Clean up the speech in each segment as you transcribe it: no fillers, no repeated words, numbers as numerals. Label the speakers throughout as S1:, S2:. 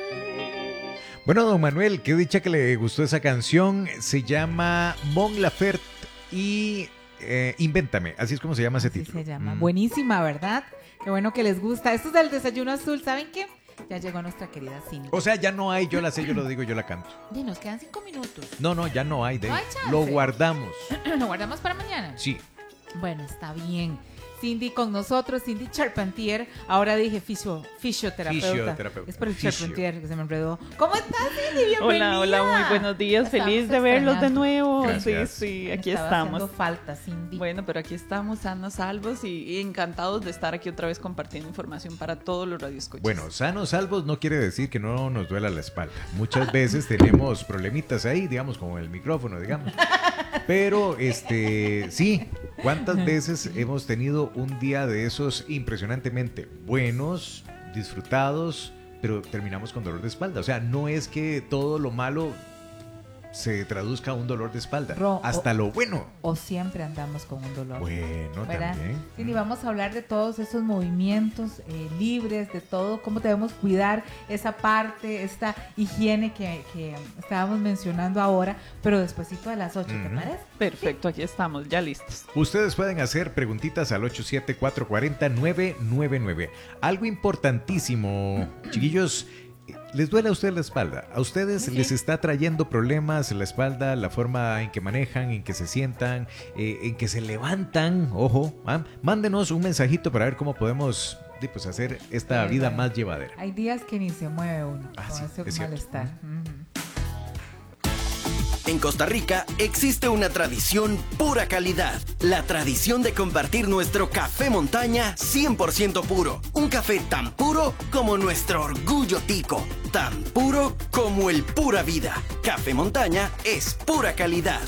S1: Bueno, don Manuel, qué dicha que le gustó esa canción. Se llama Mon Laferte y Invéntame. Así es como se llama ese
S2: Así
S1: título.
S2: se llama. Buenísima, ¿verdad? Qué bueno que les gusta. Esto es del Desayuno Azul. ¿Saben qué? Ya llegó nuestra querida Cindy.
S1: O sea, ya no hay, yo la sé, yo lo digo, yo la canto.
S2: Y nos quedan 5 minutos.
S1: No, ya no hay.
S2: No hay chance.
S1: Lo guardamos.
S2: ¿Lo guardamos para mañana?
S1: Sí.
S2: Bueno, está bien. Cindy con nosotros, Cindy Charpentier. Ahora dije fisioterapeuta. Es por el
S1: Fisio.
S2: Charpentier que se me enredó. ¿Cómo estás, Cindy? Bienvenida.
S3: Hola, muy buenos días.
S2: Estábamos
S3: Feliz de verlos de nuevo.
S1: Gracias.
S3: Sí, aquí
S2: Estaba
S3: estamos.
S2: haciendo falta, Cindy.
S3: Bueno, pero aquí estamos sanos, salvos y encantados de estar aquí otra vez compartiendo información para todos los radioescuchas.
S1: Bueno, sanos salvos no quiere decir que no nos duela la espalda. Muchas veces tenemos problemitas ahí, digamos, como el micrófono, digamos. Pero, sí, ¿cuántas veces hemos tenido un día de esos impresionantemente buenos, disfrutados, pero terminamos con dolor de espalda? O sea, no es que todo lo malo se traduzca a un dolor de espalda, hasta lo bueno.
S2: O siempre andamos con un dolor.
S1: Bueno,
S2: ¿verdad?
S1: también.
S2: Cindy, vamos a hablar de todos esos movimientos libres, de todo, cómo debemos cuidar esa parte, esta higiene que estábamos mencionando ahora, pero despuesito de las 8, ¿te parece?
S3: Perfecto, aquí estamos, ya listos.
S1: Ustedes pueden hacer preguntitas al 874-40-999. Algo importantísimo, chiquillos. ¿Les duele a ustedes la espalda? ¿A ustedes les está trayendo problemas la espalda, la forma en que manejan, en que se sientan, en que se levantan? Ojo, mándenos un mensajito para ver cómo podemos hacer esta vida más llevadera.
S2: Hay días que ni se mueve uno con
S1: Sí,
S2: ese
S1: es cierto.
S2: malestar.
S4: En Costa Rica existe una tradición pura calidad. La tradición de compartir nuestro café montaña 100% puro. Un café tan puro como nuestro orgullo tico. Tan puro como el pura vida. Café montaña es pura calidad.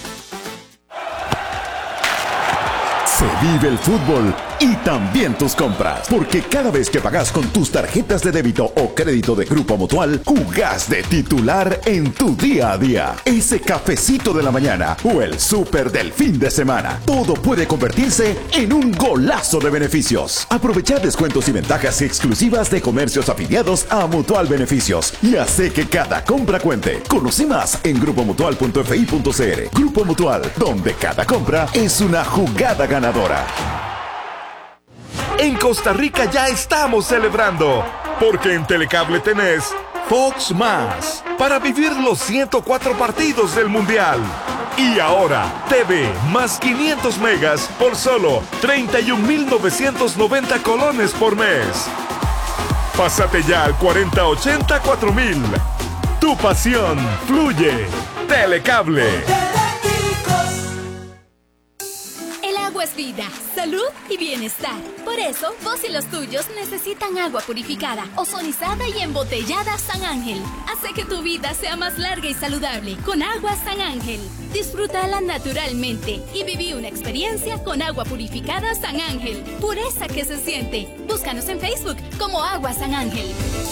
S5: Se vive el fútbol y también tus compras, porque cada vez que pagas con tus tarjetas de débito o crédito de Grupo Mutual, jugás de titular en tu día a día. Ese cafecito de la mañana o el súper del fin de semana, todo puede convertirse en un golazo de beneficios. Aprovechar descuentos y ventajas exclusivas de comercios afiliados a Mutual Beneficios y hace que cada compra cuente. Conoce más en grupomutual.fi.cr. Grupo Mutual, donde cada compra es una jugada ganadora.
S6: En Costa Rica ya estamos celebrando, porque en Telecable tenés Fox Más para vivir los 104 partidos del Mundial. Y ahora, TV más 500 megas por solo 31.990 colones por mes. Pásate ya al 4080-4000. Tu pasión fluye. Telecable.
S7: El agua es vida, salud y bienestar. Por eso, vos y los tuyos necesitan agua purificada, ozonizada y embotellada San Ángel. Hace que tu vida sea más larga y saludable con agua San Ángel. Disfrútala naturalmente y viví una experiencia con agua purificada San Ángel. Pureza que se siente. Búscanos en Facebook como Agua San Ángel.